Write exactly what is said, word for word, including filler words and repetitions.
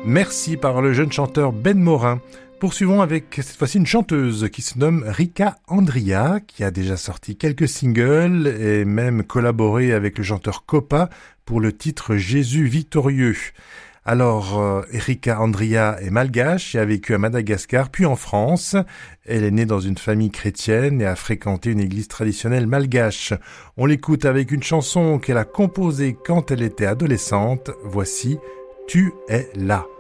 Merci par le jeune chanteur Ben Morin. Poursuivons avec cette fois-ci une chanteuse qui se nomme Rika Andria, qui a déjà sorti quelques singles et même collaboré avec le chanteur Copa pour le titre Jésus victorieux. Alors, euh, Rika Andria est malgache et a vécu à Madagascar, puis en France. Elle est née dans une famille chrétienne et a fréquenté une église traditionnelle malgache. On l'écoute avec une chanson qu'elle a composée quand elle était adolescente. Voici « Tu es là ».